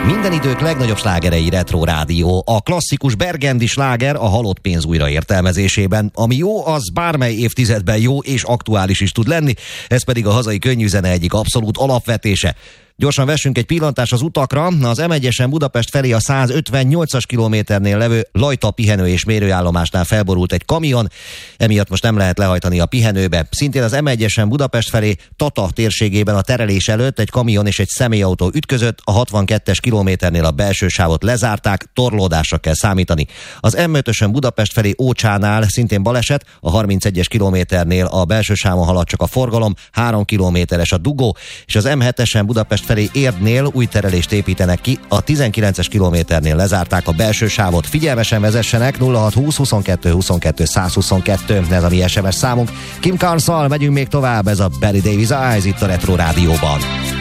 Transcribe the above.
Minden idők legnagyobb slágerei Retro Rádió. A klasszikus Burgundy sláger a halott pénz újraértelmezésében. Ami jó, az bármely évtizedben jó és aktuális is tud lenni, ez pedig a hazai könnyűzene egyik abszolút alapvetése. Gyorsan vessünk egy pillantást az utakra. Az M1-esen Budapest felé a 158-as kilométernél levő Lajta pihenő és mérőállomásnál felborult egy kamion, emiatt most nem lehet lehajtani a pihenőbe. Szintén az M1-esen Budapest felé Tata térségében a terelés előtt egy kamion és egy személyautó ütközött, a 62-es kilométernél a belső sávot lezárták, torlódásra kell számítani. Az M5-ösen Budapest felé Ócsánál szintén baleset, a 31-es kilométernél a belső sávon halad csak a forgalom, 3 kilométeres a dugó, és az M7-esen Budapest felé Érdnél új terelést építenek ki, a 19-es kilométernél lezárták a belső sávot. Figyelmesen vezessenek, 0620 22 22 122, ez a mi SMS számunk. Kim Carnes-szal megyünk még tovább, ez a Barry Davis Eyes itt a Retro Rádióban.